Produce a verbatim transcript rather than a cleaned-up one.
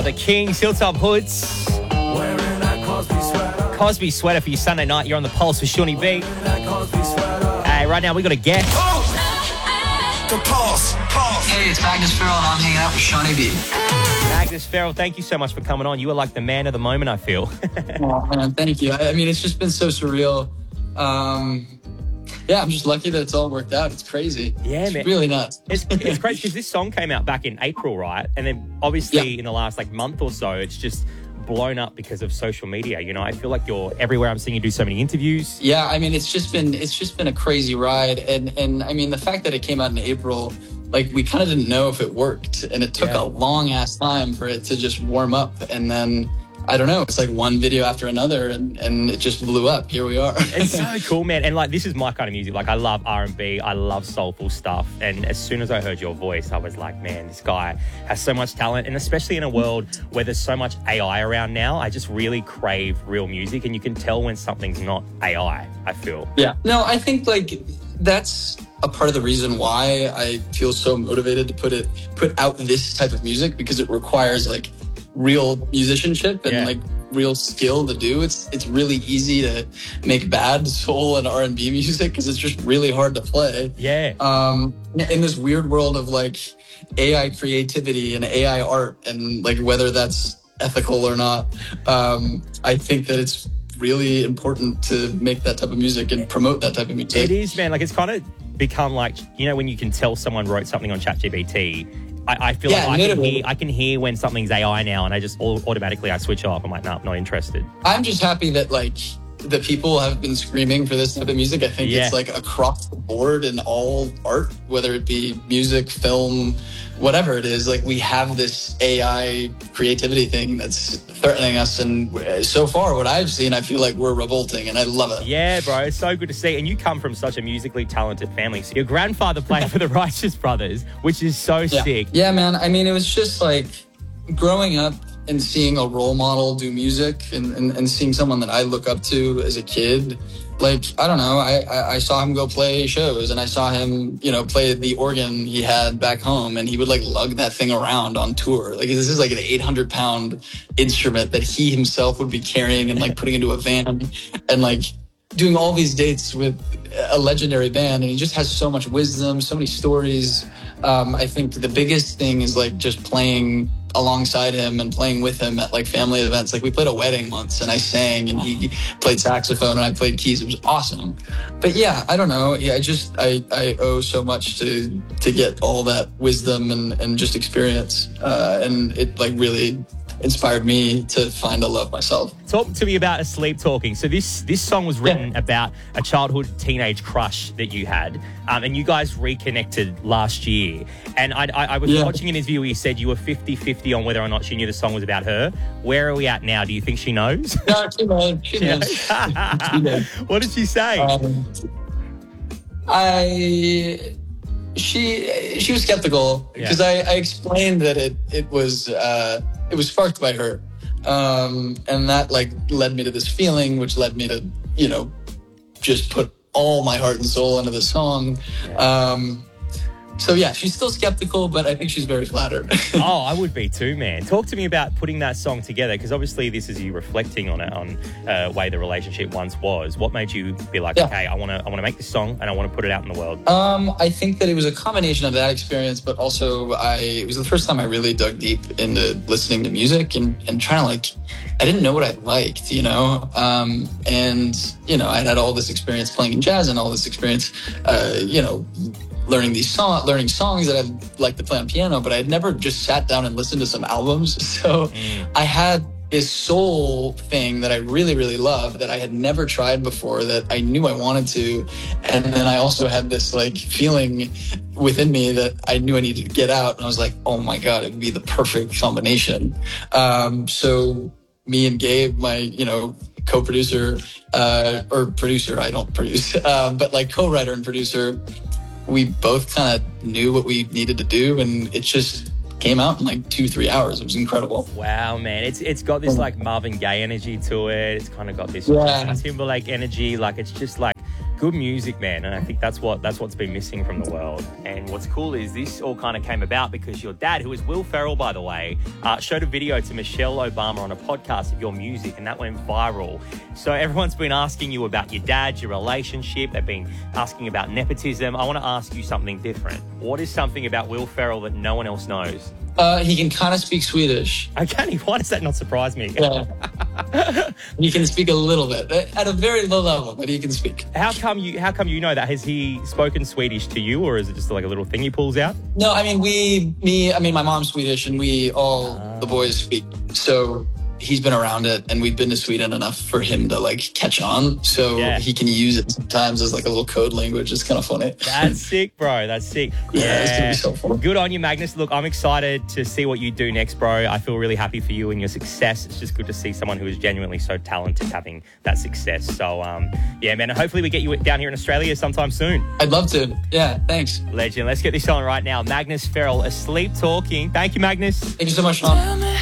the Kings, Hilltop Hoods. Cosby sweater for your Sunday night. You're on the pulse with Shawnee B. Hey, right now we got a guest. Oh! The pulse, pulse. Hey, it's Magnus Farrell and I'm hanging out with Shawnee B. Magnus Farrell, thank you so much for coming on. You are like the man of the moment, I feel. Oh, man, thank you. I, I mean, it's just been so surreal. Um, yeah, I'm just lucky that it's all worked out. It's crazy. Yeah, it's man. really nuts. It's, it's crazy because this song came out back in April, right? And then obviously yeah. in the last like month or so, it's just blown up because of social media. You know, I feel like you're everywhere. I'm seeing you do so many interviews. Yeah, I mean, it's just been it's just been a crazy ride. And, and I mean, the fact that it came out in April, like we kind of didn't know if it worked. And it took yeah. a long ass time for it to just warm up. And then I don't know, it's like one video after another and, and it just blew up. Here we are. It's so cool, man. And like, this is my kind of music. Like, I love R and B. I love soulful stuff. And as soon as I heard your voice, I was like, man, this guy has so much talent. And especially in a world where there's so much A I around now, I just really crave real music. And you can tell when something's not A I, I feel. Yeah. No, I think like that's a part of the reason why I feel so motivated to put it, put out this type of music, because it requires like real musicianship and yeah. like real skill to do. It's it's really easy to make bad soul and R and B music because it's just really hard to play. Yeah. Um, in this weird world of like A I creativity and A I art and like whether that's ethical or not, um, I think that it's really important to make that type of music and promote that type of music. It is, man. Like it's kind of become like, you know, when you can tell someone wrote something on ChatGPT. I, I feel yeah, like I can, hear, I can hear when something's A I now, and I just automatically I switch off. I'm like, no, nah, not interested. I'm just happy that like the people have been screaming for this type of music. I think yeah. it's like across the board in all art, whether it be music, film, whatever it is. Like we have this A I creativity thing that's threatening us, and so far what I've seen, I feel like we're revolting, and I love it. Yeah, bro, it's so good to see. And you come from such a musically talented family. So your grandfather played for the Righteous Brothers, which is so yeah. sick. Yeah, man. I mean, it was just like growing up and seeing a role model do music and, and, and seeing someone that I look up to as a kid. Like, I don't know, I, I, I saw him go play shows and I saw him, you know, play the organ he had back home, and he would like lug that thing around on tour. Like this is like an eight hundred pound instrument that he himself would be carrying and like putting into a van and like doing all these dates with a legendary band. And he just has so much wisdom, so many stories. Um, I think the biggest thing is like just playing alongside him and playing with him at like family events. Like we played a wedding once and I sang and he played saxophone and I played keys. It was awesome. But yeah, I don't know. Yeah, I just, I, I owe so much to, to get all that wisdom and, and just experience. Uh, and it like really inspired me to find a love myself. Talk to me about Asleep Talking. So this this song was written yeah. about a childhood teenage crush that you had, um, and you guys reconnected last year. And I, I, I was yeah. watching an interview where you said you were fifty-fifty on whether or not she knew the song was about her. Where are we at now? Do you think she knows? No, she knows. She knows. She knows. What did she say? Um, I... She she was skeptical because yeah. I, I explained that it it was uh, it was sparked by her, um, and that like led me to this feeling, which led me to you know just put all my heart and soul into the song. Um, so yeah, she's still skeptical, but I think she's very flattered. Oh, I would be too, man. Talk to me about putting that song together, because obviously this is you reflecting on it, on uh, way the relationship once was. What made you be like, yeah. okay, I want to I want to make this song and I want to put it out in the world? Um, I think that it was a combination of that experience, but also I it was the first time I really dug deep into listening to music and, and trying to like, I didn't know what I liked, you know? Um, and, you know, I had all this experience playing in jazz and all this experience, uh, you know, learning these song, learning songs that I like to play on piano, but I had never just sat down and listened to some albums. So mm. I had this soul thing that I really, really loved that I had never tried before, that I knew I wanted to. And then I also had this like feeling within me that I knew I needed to get out. And I was like, oh my God, it would be the perfect combination. Um, so me and Gabe, my, you know, co-producer, uh, or producer, I don't produce, uh, but like co-writer and producer, we both kind of knew what we needed to do, and it just came out in like two, three hours. It was incredible. Wow, man. It's It's got this like Marvin Gaye energy to it. It's kind of got this yeah. Timberlake energy. Like it's just like good music, man, and I think that's what that's what's been missing from the world. And what's cool is this all kind of came about because your dad, who is Will Ferrell, by the way, uh, showed a video to Michelle Obama on a podcast of your music, and that went viral. So everyone's been asking you about your dad, your relationship. They've been asking about nepotism. I want to ask you something different. What is something about Will Ferrell that no one else knows? Uh, he can kind of speak Swedish. Okay, why does that not surprise me? Yeah. He can speak a little bit, at a very low level, but he can speak. How come you? How come you know that? Has he spoken Swedish to you, or is it just like a little thing he pulls out? No, I mean we, me, I mean my mom's Swedish, and we all uh. the boys speak. So he's been around it, and we've been to Sweden enough for him to like catch on. So yeah. he can use it sometimes as like a little code language. It's kind of funny. That's sick, bro. That's sick. Yeah, yeah. It's gonna be so fun. Good on you, Magnus. Look, I'm excited to see what you do next, bro. I feel really happy for you and your success. It's just good to see someone who is genuinely so talented having that success. So, um, yeah, man. Hopefully we get you down here in Australia sometime soon. I'd love to. Yeah, thanks. Legend. Let's get this on right now. Magnus Ferrell, Asleep Talking. Thank you, Magnus. Thank you so much, Sean.